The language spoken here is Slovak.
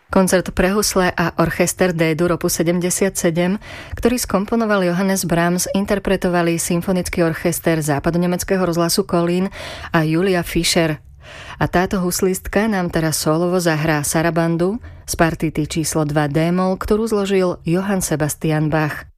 Koncert pre husle a orchester D-dur opus 77, ktorý skomponoval Johannes Brahms, interpretovali Symfonický orchester Západonemeckého rozhlasu Kolín a Julia Fischer. A táto huslistka nám teraz solovo zahrá Sarabandu z partity číslo 2 D-moll, ktorú zložil Johann Sebastian Bach.